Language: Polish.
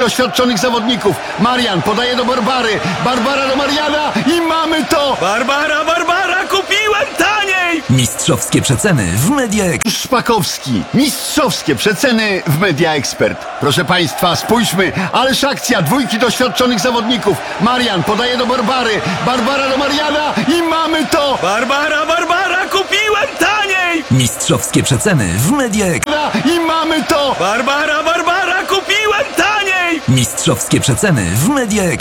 doświadczonych zawodników. Marian podaje do Barbary, Barbara do Mariana i mamy to! Barbara, kupiłem taniej! Mistrzowskie przeceny w Media Szpakowski, mistrzowskie przeceny w Media Expert. Proszę Państwa, spójrzmy, ależ akcja, dwójki doświadczonych zawodników. Marian podaje do Barbary, Barbara do Mariana i mamy to! Barbara, kupiłem taniej! Mistrzowskie przeceny w Media I mamy to! Barbara, kupiłem taniej! Mistrzowskie przeceny w Media